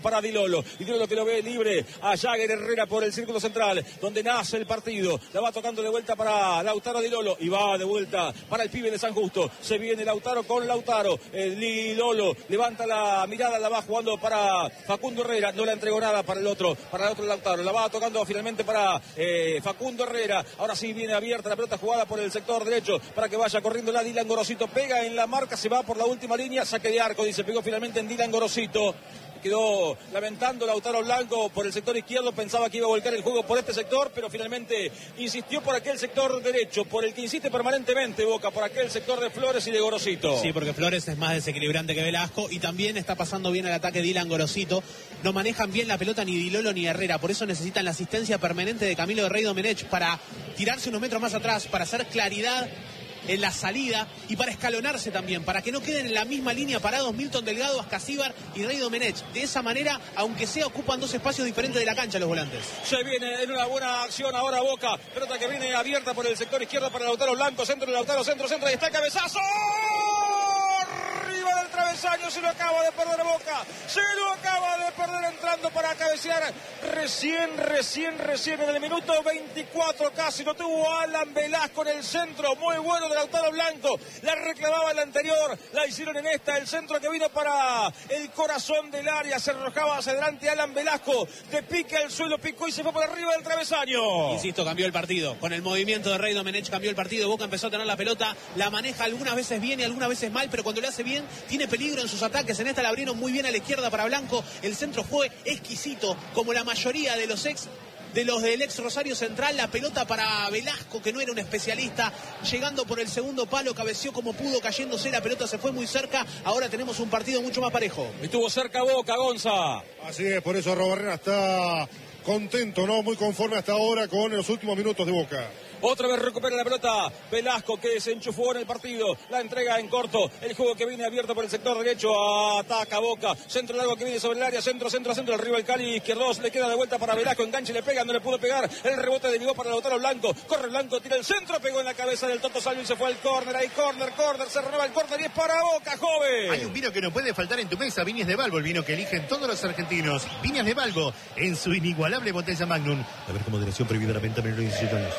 para Di Lolo que lo ve libre a Jagger Herrera por el círculo central, donde nace el partido. La va tocando de vuelta para Lautaro Di Lolo y va de vuelta para el pibe de San Justo. Se viene Lautaro con Lautaro. Di Lolo levanta la mirada, la va jugando para Facundo Herrera. No la entregó nada para el otro Lautaro. La va tocando finalmente para Facundo Herrera. Ahora sí viene abierta la pelota jugada por el sector derecho para que vaya corriendo la Dylan Gorosito. Pega en la marca, se va por la última línea. Saque de arco, dice, pegó finalmente en Dylan Gorosito. Quedó lamentando Lautaro Blanco por el sector izquierdo, pensaba que iba a volcar el juego por este sector, pero finalmente insistió por aquel sector derecho, por el que insiste permanentemente Boca, por aquel sector de Flores y de Gorosito. Sí, porque Flores es más desequilibrante que Velasco y también está pasando bien el ataque Dylan Gorosito. No manejan bien la pelota ni Di Lolo ni Herrera, por eso necesitan la asistencia permanente de Camilo de Rey Domenech para tirarse unos metros más atrás, para hacer claridad en la salida y para escalonarse también, para que no queden en la misma línea parados Milton Delgado, Ascasíbar y Rey Domenech. De esa manera, aunque sea, ocupan dos espacios diferentes de la cancha los volantes. Se viene en una buena acción ahora Boca, pelota que viene abierta por el sector izquierdo para Lautaro Blanco, centro de Lautaro, centro, ahí está el cabezazo. Arriba del travesaño, se lo acaba de perder Boca, entrando para cabecear recién en el minuto 24 casi, lo tuvo Alan Velasco en el centro, muy bueno de Lautaro Blanco, la reclamaba en la anterior, la hicieron en esta, el centro que vino para el corazón del área, se arrojaba hacia adelante Alan Velasco, de pique al suelo, picó y se fue por arriba del travesaño. Insisto, cambió el partido, con el movimiento de Rey Domenech cambió el partido, Boca empezó a tener la pelota, la maneja algunas veces bien y algunas veces mal, pero cuando lo hace bien, tiene peligro en sus ataques, en esta la abrieron muy bien a la izquierda para Blanco, el centro fue exquisito, como la mayoría de los del ex Rosario Central, la pelota para Velasco, que no era un especialista, llegando por el segundo palo, cabeció como pudo, cayéndose, la pelota se fue muy cerca, ahora tenemos un partido mucho más parejo. Estuvo cerca Boca, Gonza. Así es, por eso Robarrena está contento, ¿no? Muy conforme hasta ahora con los últimos minutos de Boca. Otra vez recupera la pelota Velasco, que se enchufó en el partido, la entrega en corto, el juego que viene abierto por el sector derecho, ataca Boca, centro largo que viene sobre el área, centro, arriba el Cali izquierdo, le queda de vuelta para Velasco, enganche, le pega, no le pudo pegar, el rebote derivó para Lautaro Blanco, corre Blanco, tira el centro, pegó en la cabeza del Toto Salvio y se fue al córner, ahí córner, se renueva el córner y es para Boca, joven. Hay un vino que no puede faltar en tu mesa, Viñas de Balbo, el vino que eligen todos los argentinos, Viñas de Balbo, en su inigualable botella Magnum. A ver, con moderación, prohibida la venta menor de 18 años.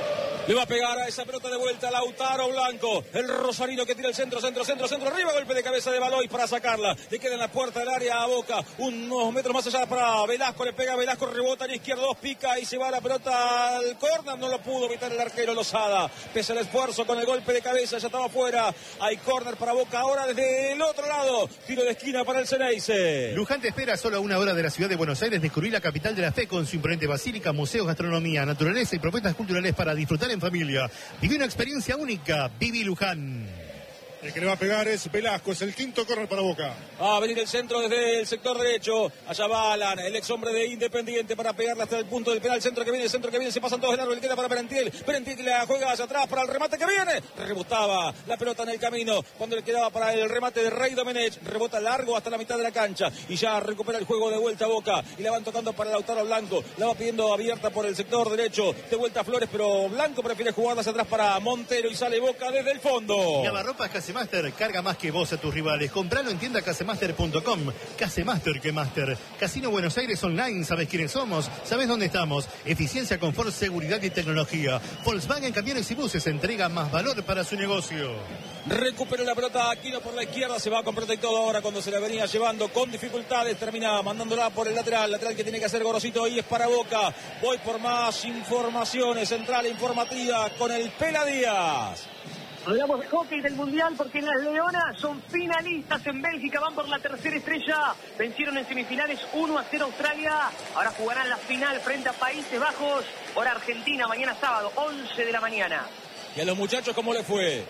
Le va a pegar a esa pelota de vuelta Lautaro Blanco, el rosarino que tira el centro, arriba, golpe de cabeza de Baloy para sacarla, le queda en la puerta del área a Boca, unos metros más allá para Velasco, le pega Velasco, rebota en izquierdo, pica y se va la pelota al córner, no lo pudo evitar el arquero Lozada, pese al esfuerzo con el golpe de cabeza, ya estaba fuera, hay córner para Boca, ahora desde el otro lado, tiro de esquina para el Ceneice. Luján te espera solo a una hora de la ciudad de Buenos Aires, descubrir la capital de la fe con su imponente basílica, museos, gastronomía, naturaleza y propuestas culturales para disfrutar en familia. Viví una experiencia única. Viví Luján. El que le va a pegar es Velasco, es el quinto córner para Boca. Va a venir el centro desde el sector derecho. Allá va Alan, el ex hombre de Independiente, para pegarle hasta el punto del penal. Centro que viene, se pasan todos de largo, le queda para Perentiel que la juega hacia atrás para el remate que viene. Rebotaba la pelota en el camino cuando le quedaba para el remate de Rey Domenech. Rebota largo hasta la mitad de la cancha y ya recupera el juego de vuelta a Boca. Y la van tocando para Lautaro Blanco. La va pidiendo abierta por el sector derecho. De vuelta a Flores, pero Blanco prefiere jugarla hacia atrás para Montero y sale Boca desde el fondo. Lavarropas Casemaster, carga más que vos a tus rivales. Compralo en tienda casemaster.com. Casemaster que Master. Casino Buenos Aires Online. ¿Sabés quiénes somos? ¿Sabés dónde estamos? Eficiencia, confort, seguridad y tecnología. Volkswagen Camiones y Buses entrega más valor para su negocio. Recupera la pelota Aquino por la izquierda, se va con pelota y todo ahora cuando se la venía llevando con dificultades, termina mandándola por el lateral que tiene que hacer Gorosito y es para Boca. Voy por más informaciones, central informativa con el Pela Díaz. Hablamos de hockey del Mundial porque las Leonas son finalistas en Bélgica, van por la tercera estrella, vencieron en semifinales 1-0 Australia, ahora jugarán la final frente a Países Bajos, hora Argentina, mañana sábado, 11 de la mañana. ¿Y a los muchachos cómo les fue?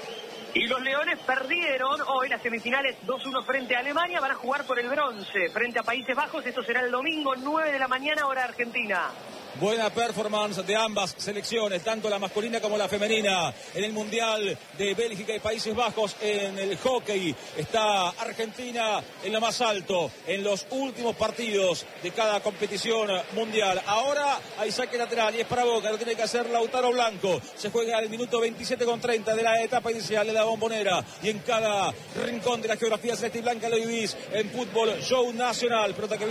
Y los Leones perdieron hoy las semifinales 2-1 frente a Alemania, van a jugar por el bronce frente a Países Bajos, esto será el domingo 9 de la mañana, hora Argentina. Buena performance de ambas selecciones, tanto la masculina como la femenina, en el Mundial de Bélgica y Países Bajos. En el hockey está Argentina en lo más alto, en los últimos partidos de cada competición mundial. Ahora hay saque lateral y es para Boca, lo tiene que hacer Lautaro Blanco. Se juega al minuto 27:30 de la etapa inicial, le da la Bombonera y en cada rincón de la geografía celeste y blanca lo vivís en Fútbol Show Nacional.